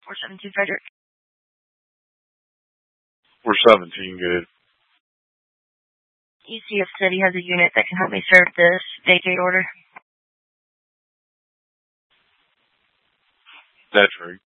472 Frederick. 417, good. ECF City has a unit that can help me serve this vacate order. That's right.